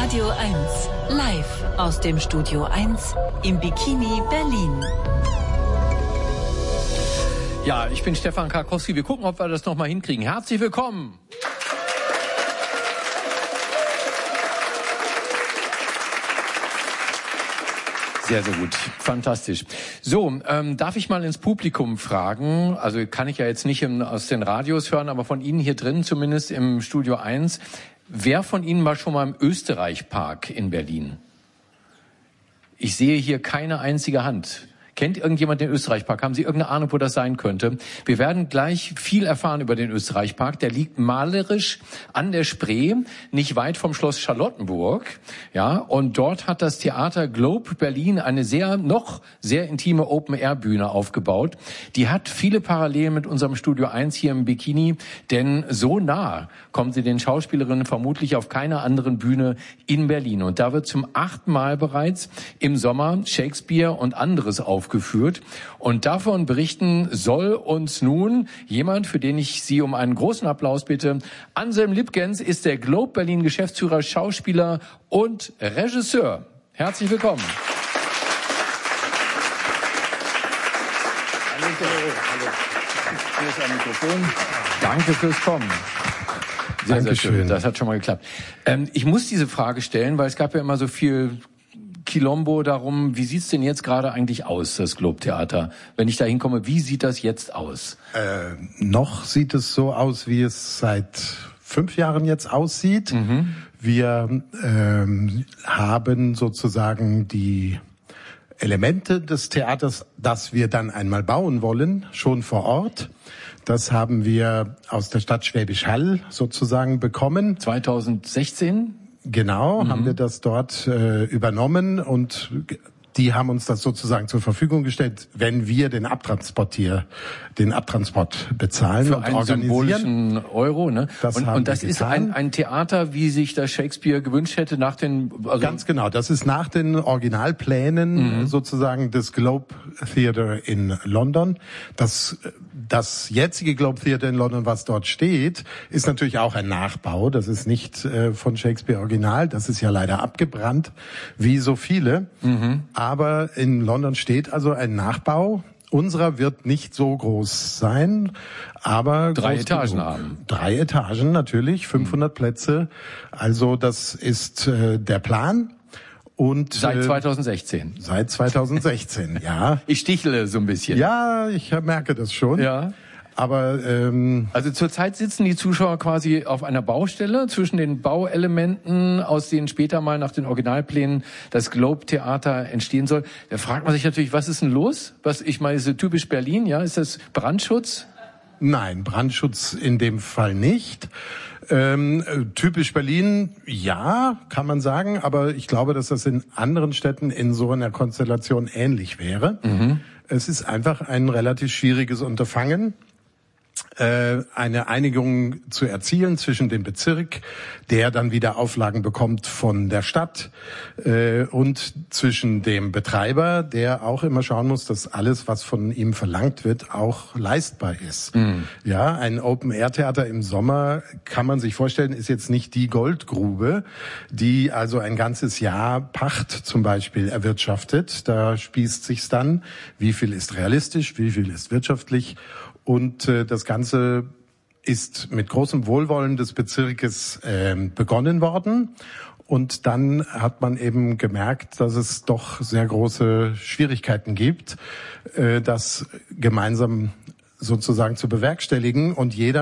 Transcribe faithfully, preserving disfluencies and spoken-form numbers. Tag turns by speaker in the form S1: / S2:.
S1: Radio eins, live aus dem Studio eins im Bikini Berlin.
S2: Ja, ich bin Stefan Karkowski. Wir gucken, ob wir das noch mal hinkriegen. Herzlich willkommen. Sehr, sehr gut. Fantastisch. So, ähm, darf ich mal ins Publikum fragen? Also kann ich ja jetzt nicht im, aus den Radios hören, aber von Ihnen hier drin, zumindest im Studio eins. Wer von Ihnen war schon mal im Österreich-Park in Berlin? Ich sehe hier keine einzige Hand. Kennt irgendjemand den Österreich-Park? Haben Sie irgendeine Ahnung, wo das sein könnte? Wir werden gleich viel erfahren über den Österreich-Park. Der liegt malerisch an der Spree, nicht weit vom Schloss Charlottenburg. Ja, und dort hat das Theater Globe Berlin eine sehr, noch sehr intime Open-Air-Bühne aufgebaut. Die hat viele Parallelen mit unserem Studio eins hier im Bikini, denn so nah kommen sie den Schauspielerinnen vermutlich auf keiner anderen Bühne in Berlin. Und da wird zum achten Mal bereits im Sommer Shakespeare und anderes aufgeführt. geführt. Und davon berichten soll uns nun jemand, für den ich Sie um einen großen Applaus bitte. Anselm Lipgens ist der Globe Berlin Geschäftsführer, Schauspieler und Regisseur. Herzlich willkommen. Hallo. Hallo. Hier ist ein Mikrofon. Danke fürs Kommen. Sehr, Dankeschön. Sehr schön. Das hat schon mal geklappt. Ähm, ich muss diese Frage stellen, weil es gab ja immer so viel Kilombo darum, wie sieht's denn jetzt gerade eigentlich aus, das Globe-Theater? Wenn ich da hinkomme, wie sieht das jetzt aus?
S3: Äh, noch sieht es so aus, wie es seit fünf Jahren jetzt aussieht. Mhm. Wir ähm, haben sozusagen die Elemente des Theaters, das wir dann einmal bauen wollen, schon vor Ort. Das haben wir aus der Stadt Schwäbisch Hall sozusagen bekommen.
S2: zweitausendsechzehn?
S3: Genau, mhm. haben wir das dort äh, übernommen und die haben uns das sozusagen zur Verfügung gestellt, wenn wir den Abtransport hier, den Abtransport bezahlen
S2: für
S3: und
S2: einen
S3: organisieren.
S2: Symbolischen Euro, ne?
S3: Das
S2: und,
S3: haben
S2: und das
S3: wir
S2: ist
S3: getan.
S2: ein, ein Theater, wie sich das Shakespeare gewünscht hätte nach den. Also
S3: Ganz genau, das ist nach den Originalplänen mhm. sozusagen des Globe Theatre in London. Das das jetzige Globe Theatre in London, was dort steht, ist natürlich auch ein Nachbau. Das ist nicht äh, von Shakespeare Original. Das ist ja leider abgebrannt, wie so viele. Mhm. Aber in London steht also ein Nachbau. Unserer wird nicht so groß sein, aber
S2: drei
S3: groß
S2: Etagen
S3: genug.
S2: haben.
S3: Drei Etagen natürlich, fünfhundert mhm. Plätze. Also das ist äh, der Plan. Und
S2: seit zweitausendsechzehn.
S3: Äh, seit zweitausendsechzehn, ja.
S2: Ich stichle so ein bisschen.
S3: Ja, ich merke das schon.
S2: Ja.
S3: Aber ähm,
S2: also zurzeit sitzen die Zuschauer quasi auf einer Baustelle zwischen den Bauelementen, aus denen später mal nach den Originalplänen das Globe-Theater entstehen soll. Da fragt man sich natürlich, was ist denn los? Was ich meine, ist so typisch Berlin, ja? Ist das Brandschutz?
S3: Nein, Brandschutz in dem Fall nicht. Ähm, typisch Berlin, ja, kann man sagen, aber ich glaube, dass das in anderen Städten in so einer Konstellation ähnlich wäre. Mhm. Es ist einfach ein relativ schwieriges Unterfangen, eine Einigung zu erzielen zwischen dem Bezirk, der dann wieder Auflagen bekommt von der Stadt, äh, und zwischen dem Betreiber, der auch immer schauen muss, dass alles, was von ihm verlangt wird, auch leistbar ist. Mhm. Ja, ein Open-Air-Theater im Sommer, kann man sich vorstellen, ist jetzt nicht die Goldgrube, die also ein ganzes Jahr Pacht zum Beispiel erwirtschaftet. Da spießt sich's dann, wie viel ist realistisch, wie viel ist wirtschaftlich. Und äh, das Ganze ist mit großem Wohlwollen des Bezirkes äh, begonnen worden. Und dann hat man eben gemerkt, dass es doch sehr große Schwierigkeiten gibt, äh, das gemeinsam sozusagen zu bewerkstelligen. Und jeder